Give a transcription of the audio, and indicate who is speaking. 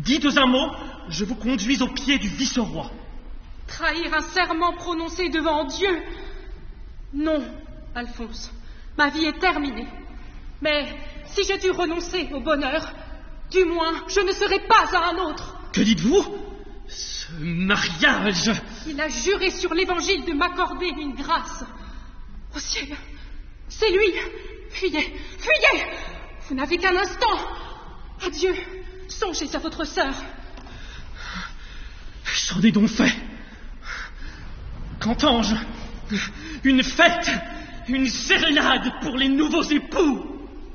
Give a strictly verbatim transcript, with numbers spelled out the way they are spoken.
Speaker 1: Dites un mot, je vous conduis au pied du vice-roi.
Speaker 2: Trahir un serment prononcé devant Dieu? Non, Alphonse, ma vie est terminée. Mais si j'ai dû renoncer au bonheur, du moins, je ne serai pas à un autre.
Speaker 1: Que dites-vous? Ce mariage...
Speaker 2: Il a juré sur l'évangile de m'accorder une grâce. Au ciel, c'est lui. Fuyez, fuyez. Vous n'avez qu'un instant. Adieu, songez à votre sœur.
Speaker 1: J'en ai donc fait. Qu'entends-je? Une fête, une sérénade pour les nouveaux époux.